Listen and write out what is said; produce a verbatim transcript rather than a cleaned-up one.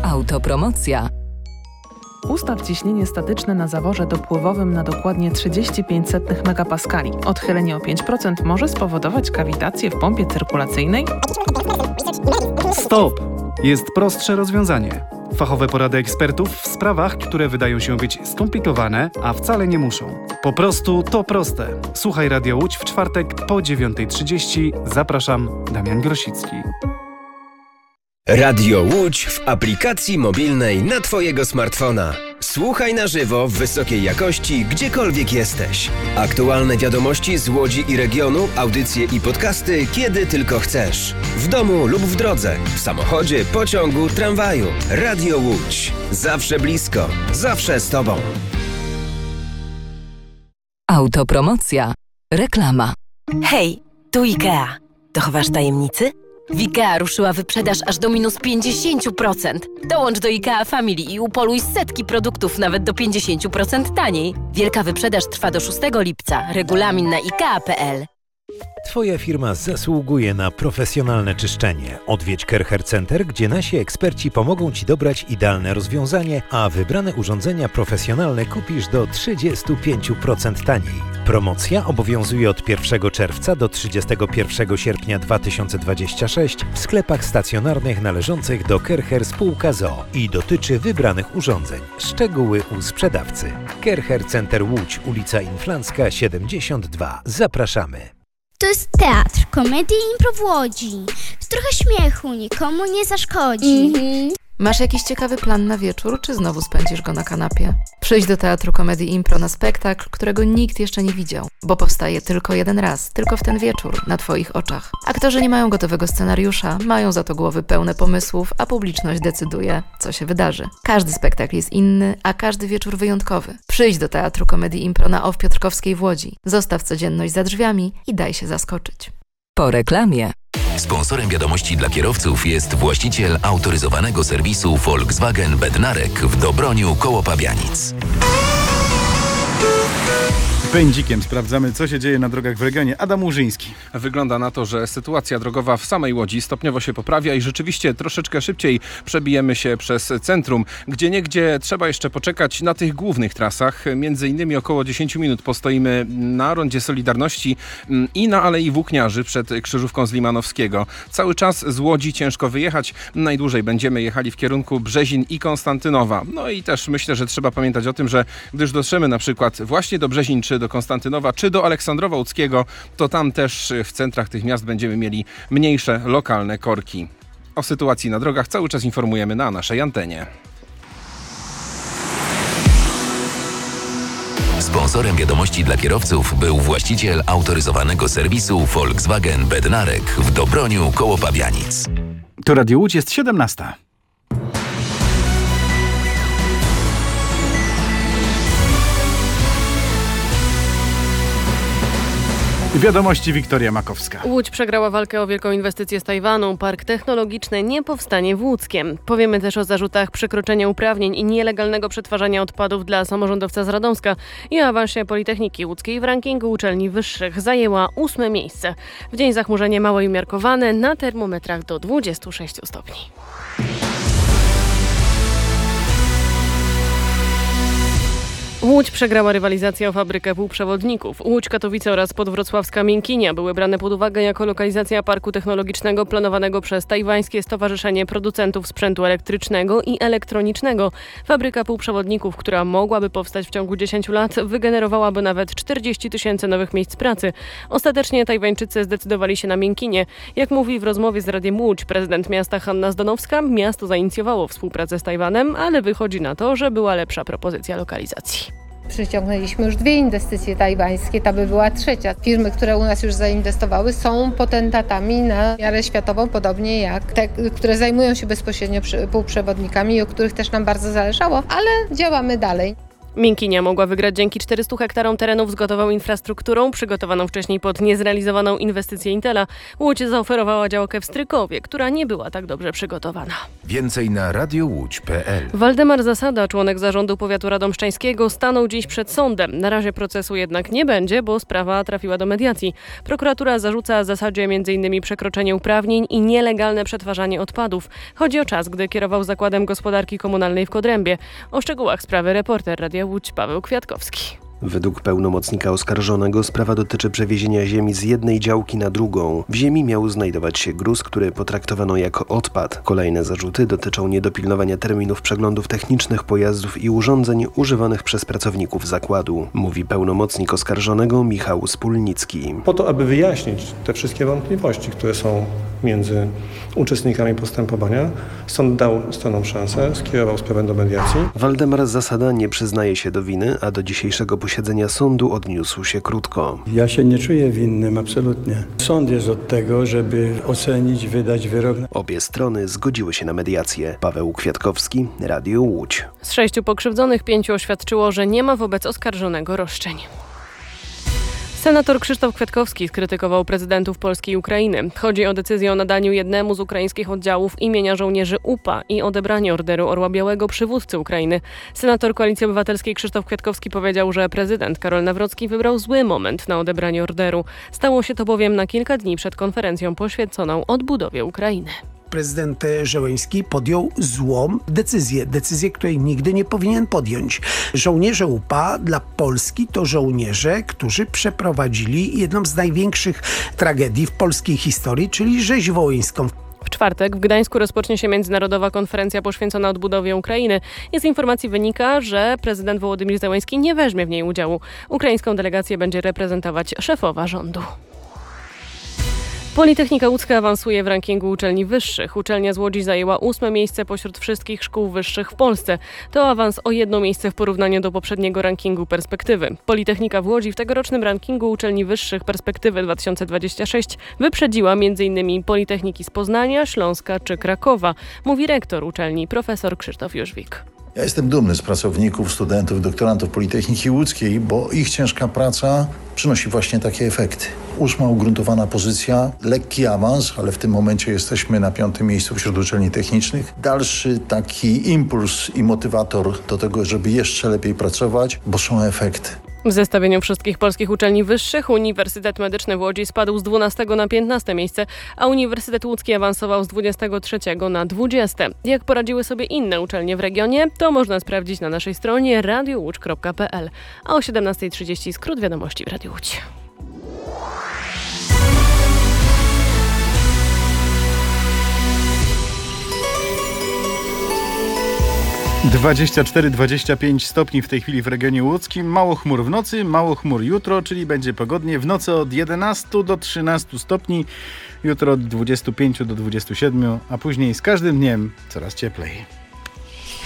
Autopromocja. Ustaw ciśnienie statyczne na zaworze dopływowym na dokładnie trzydzieści pięć setnych megapaskali. Odchylenie o pięć procent może spowodować kawitację w pompie cyrkulacyjnej. Stop! Jest prostsze rozwiązanie. Fachowe porady ekspertów w sprawach, które wydają się być skomplikowane, a wcale nie muszą. Po prostu to proste. Słuchaj Radio Łódź w czwartek po dziewiątej trzydzieści. Zapraszam, Damian Grosicki. Radio Łódź w aplikacji mobilnej na Twojego smartfona. Słuchaj na żywo w wysokiej jakości, gdziekolwiek jesteś. Aktualne wiadomości z Łodzi i regionu, audycje i podcasty, kiedy tylko chcesz. W domu lub w drodze, w samochodzie, pociągu, tramwaju. Radio Łódź. Zawsze blisko, zawsze z Tobą. Autopromocja. Reklama. Hej, tu IKEA. Dochowasz tajemnicy? W IKEA ruszyła wyprzedaż aż do minus pięćdziesiąt procent. Dołącz do IKEA Family i upoluj setki produktów nawet do pięćdziesiąt procent taniej. Wielka wyprzedaż trwa do szóstego lipca. Regulamin na ikea kropka p l. Twoja firma zasługuje na profesjonalne czyszczenie. Odwiedź Kercher Center, gdzie nasi eksperci pomogą Ci dobrać idealne rozwiązanie, a wybrane urządzenia profesjonalne kupisz do trzydzieści pięć procent taniej. Promocja obowiązuje od pierwszego czerwca do trzydziestego pierwszego sierpnia dwa tysiące dwudziestego szóstego w sklepach stacjonarnych należących do Kercher Spółka z o o i dotyczy wybranych urządzeń. Szczegóły u sprzedawcy. Kercher Center Łódź, ulica Inflancka siedemdziesiąt dwa. Zapraszamy. To jest teatr, komedii i impro w Łodzi. Trochę śmiechu nikomu nie zaszkodzi. Mm-hmm. Masz jakiś ciekawy plan na wieczór, czy znowu spędzisz go na kanapie? Przyjdź do Teatru Komedii Impro na spektakl, którego nikt jeszcze nie widział, bo powstaje tylko jeden raz, tylko w ten wieczór, na Twoich oczach. Aktorzy nie mają gotowego scenariusza, mają za to głowy pełne pomysłów, a publiczność decyduje, co się wydarzy. Każdy spektakl jest inny, a każdy wieczór wyjątkowy. Przyjdź do Teatru Komedii Impro na O W Piotrkowskiej w Łodzi. Zostaw codzienność za drzwiami i daj się zaskoczyć. Po reklamie. Sponsorem wiadomości dla kierowców jest właściciel autoryzowanego serwisu Volkswagen Bednarek w Dobroniu koło Pabianic. Pędzikiem sprawdzamy, co się dzieje na drogach w regionie. Adam Łużyński. Wygląda na to, że sytuacja drogowa w samej Łodzi stopniowo się poprawia i rzeczywiście troszeczkę szybciej przebijemy się przez centrum. Gdzieniegdzie trzeba jeszcze poczekać na tych głównych trasach. Między innymi około dziesięć minut postoimy na rondzie Solidarności i na Alei Włókniarzy przed krzyżówką z Limanowskiego. Cały czas z Łodzi ciężko wyjechać. Najdłużej będziemy jechali w kierunku Brzezin i Konstantynowa. No i też myślę, że trzeba pamiętać o tym, że gdyż dotrzemy na przykład właśnie do Brzezin, czy do Konstantynowa, czy do Aleksandrowa Łódzkiego, to tam też w centrach tych miast będziemy mieli mniejsze lokalne korki. O sytuacji na drogach cały czas informujemy na naszej antenie. Sponsorem wiadomości dla kierowców był właściciel autoryzowanego serwisu Volkswagen Bednarek w Dobroniu koło Pabianic. To Radio Łódź, jest siedemnasta. Wiadomości, Wiktoria Makowska. Łódź przegrała walkę o wielką inwestycję z Tajwanu. Park technologiczny nie powstanie w Łódzkiem. Powiemy też o zarzutach przekroczenia uprawnień i nielegalnego przetwarzania odpadów dla samorządowca z Radomska i o awansie Politechniki Łódzkiej w rankingu uczelni wyższych. Zajęła ósme miejsce. W dzień zachmurzenie małe i umiarkowane, na termometrach do dwudziestu sześciu stopni. Łódź przegrała rywalizację o fabrykę półprzewodników. Łódź, Katowice oraz podwrocławska Miękinia były brane pod uwagę jako lokalizacja parku technologicznego planowanego przez tajwańskie Stowarzyszenie Producentów Sprzętu Elektrycznego i Elektronicznego. Fabryka półprzewodników, która mogłaby powstać w ciągu dziesięciu lat, wygenerowałaby nawet czterdzieści tysięcy nowych miejsc pracy. Ostatecznie Tajwańczycy zdecydowali się na Miękinię. Jak mówi w rozmowie z Radiem Łódź prezydent miasta Hanna Zdanowska, miasto zainicjowało współpracę z Tajwanem, ale wychodzi na to, że była lepsza propozycja lokalizacji. Przyciągnęliśmy już dwie inwestycje tajwańskie, ta by była trzecia. Firmy, które u nas już zainwestowały, są potentatami na miarę światową, podobnie jak te, które zajmują się bezpośrednio półprzewodnikami i o których też nam bardzo zależało, ale działamy dalej. Miękinia mogła wygrać dzięki czterystu hektarom terenów z gotową infrastrukturą, przygotowaną wcześniej pod niezrealizowaną inwestycję Intela. Łódź zaoferowała działkę w Strykowie, która nie była tak dobrze przygotowana. Więcej na radiołódź kropka pe el. Waldemar Zasada, członek zarządu powiatu radomszczańskiego, stanął dziś przed sądem. Na razie procesu jednak nie będzie, bo sprawa trafiła do mediacji. Prokuratura zarzuca Zasadzie m.in. przekroczenie uprawnień i nielegalne przetwarzanie odpadów. Chodzi o czas, gdy kierował Zakładem Gospodarki Komunalnej w Kodrębie. O szczegółach sprawy reporter Radia Łódź Paweł Kwiatkowski. Według pełnomocnika oskarżonego sprawa dotyczy przewiezienia ziemi z jednej działki na drugą. W ziemi miał znajdować się gruz, który potraktowano jako odpad. Kolejne zarzuty dotyczą niedopilnowania terminów przeglądów technicznych pojazdów i urządzeń używanych przez pracowników zakładu, mówi pełnomocnik oskarżonego Michał Spólnicki. Po to, aby wyjaśnić te wszystkie wątpliwości, które są między uczestnikami postępowania, sąd dał stronom szansę, skierował sprawę do mediacji. Waldemar Zasada nie przyznaje się do winy, a do dzisiejszego posiedzenia sądu odniósł się krótko. Ja się nie czuję winnym, absolutnie. Sąd jest od tego, żeby ocenić, wydać wyrok. Obie strony zgodziły się na mediację. Paweł Kwiatkowski, Radio Łódź. Z sześciu pokrzywdzonych pięciu oświadczyło, że nie ma wobec oskarżonego roszczeń. Senator Krzysztof Kwiatkowski skrytykował prezydentów Polski i Ukrainy. Chodzi o decyzję o nadaniu jednemu z ukraińskich oddziałów imienia żołnierzy U P A i odebranie Orderu Orła Białego przywódcy Ukrainy. Senator Koalicji Obywatelskiej Krzysztof Kwiatkowski powiedział, że prezydent Karol Nawrocki wybrał zły moment na odebranie orderu. Stało się to bowiem na kilka dni przed konferencją poświęconą odbudowie Ukrainy. Prezydent Zełenski podjął złą decyzję, decyzję, której nigdy nie powinien podjąć. Żołnierze U P A dla Polski to żołnierze, którzy przeprowadzili jedną z największych tragedii w polskiej historii, czyli rzeź wołyńską. W czwartek w Gdańsku rozpocznie się międzynarodowa konferencja poświęcona odbudowie Ukrainy. Z informacji wynika, że prezydent Wołodymyr Zełenski nie weźmie w niej udziału. Ukraińską delegację będzie reprezentować szefowa rządu. Politechnika Łódzka awansuje w rankingu uczelni wyższych. Uczelnia z Łodzi zajęła ósme miejsce pośród wszystkich szkół wyższych w Polsce. To awans o jedno miejsce w porównaniu do poprzedniego rankingu Perspektywy. Politechnika w Łodzi w tegorocznym rankingu uczelni wyższych Perspektywy dwa tysiące dwudziesty szósty wyprzedziła m.in. Politechniki z Poznania, Śląska czy Krakowa, mówi rektor uczelni profesor Krzysztof Jóźwik. Ja jestem dumny z pracowników, studentów, doktorantów Politechniki Łódzkiej, bo ich ciężka praca przynosi właśnie takie efekty. Ósma ugruntowana pozycja, lekki awans, ale w tym momencie jesteśmy na piątym miejscu wśród uczelni technicznych. Dalszy taki impuls i motywator do tego, żeby jeszcze lepiej pracować, bo są efekty. W zestawieniu wszystkich polskich uczelni wyższych Uniwersytet Medyczny w Łodzi spadł z dwunastego na piętnaste miejsce, a Uniwersytet Łódzki awansował z dwudziestego trzeciego na dwudzieste. Jak poradziły sobie inne uczelnie w regionie, to można sprawdzić na naszej stronie radio łódź kropka pe el. A o siedemnasta trzydzieści skrót wiadomości w Radiu Łódź. dwadzieścia cztery dwadzieścia pięć stopni w tej chwili w regionie łódzkim. Mało chmur w nocy, mało chmur jutro, czyli będzie pogodnie. W nocy od jedenastu do trzynastu stopni, jutro od dwudziestu pięciu do dwudziestu siedmiu, a później z każdym dniem coraz cieplej.